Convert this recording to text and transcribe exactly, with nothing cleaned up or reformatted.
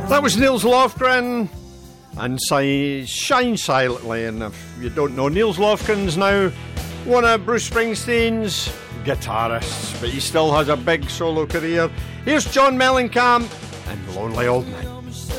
That was Nils Lofgren and si- Shine Silently. And if you don't know, Nils Lofgren's now one of Bruce Springsteen's guitarists, but he still has a big solo career. Here's John Mellencamp and Lonely Old Night.